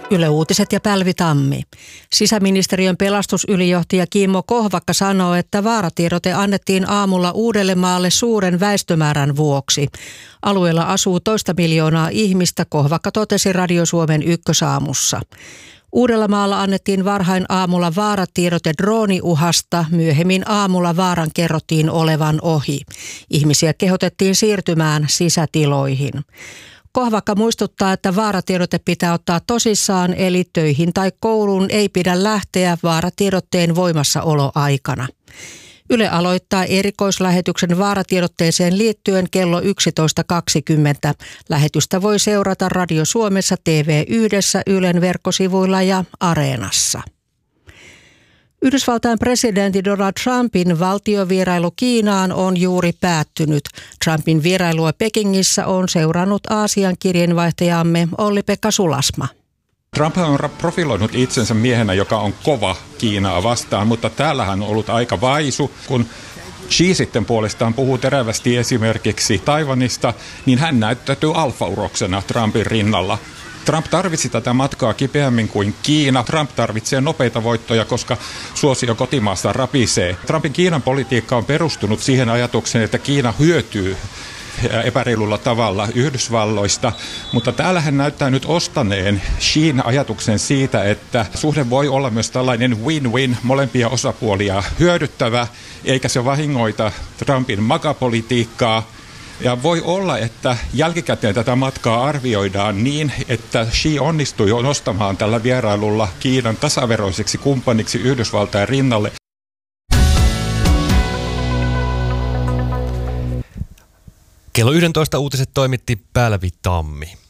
Yle Uutiset ja Pälvi Tammi. Sisäministeriön pelastusylijohtaja Kimmo Kohvakka sanoo, että vaaratiedote annettiin aamulla Uudellemaalle suuren väestömäärän vuoksi. Alueella asuu 2 miljoonaa ihmistä, Kohvakka totesi Radio Suomen Ykkösaamussa. Uudellamaalla annettiin varhain aamulla vaaratiedote drooniuhasta, myöhemmin aamulla vaaran kerrottiin olevan ohi. Ihmisiä kehotettiin siirtymään sisätiloihin. Kohvakka muistuttaa, että vaaratiedote pitää ottaa tosissaan, eli töihin tai kouluun ei pidä lähteä vaaratiedotteen voimassaoloaikana. Yle aloittaa erikoislähetyksen vaaratiedotteeseen liittyen kello 11.20. Lähetystä voi seurata Radio Suomessa, TV1, Ylen verkkosivuilla ja Areenassa. Yhdysvaltain presidentti Donald Trumpin valtiovierailu Kiinaan on juuri päättynyt. Trumpin vierailua Pekingissä on seurannut Aasian kirjeenvaihtajamme Olli-Pekka Sulasma. Trump on profiloinut itsensä miehenä, joka on kova Kiinaa vastaan, mutta täällä hän on ollut aika vaisu. Kun Xi sitten puolestaan puhuu terävästi esimerkiksi Taiwanista, niin hän näyttäytyy alfauroksena Trumpin rinnalla. Trump tarvitsi tätä matkaa kipeämmin kuin Kiina. Trump tarvitsee nopeita voittoja, koska suosio kotimaasta rapisee. Trumpin Kiinan politiikka on perustunut siihen ajatukseen, että Kiina hyötyy epäreilulla tavalla Yhdysvalloista, mutta täällä hän näyttää nyt ostaneen Xin ajatuksen siitä, että suhde voi olla myös tällainen win-win, molempia osapuolia hyödyttävä, eikä se vahingoita Trumpin MAGA-politiikkaa. Ja voi olla, että jälkikäteen tätä matkaa arvioidaan niin, että Xi onnistui nostamaan tällä vierailulla Kiinan tasaveroiseksi kumppaniksi Yhdysvaltain rinnalle. Kello 11 uutiset toimitti Pälvi Tammi.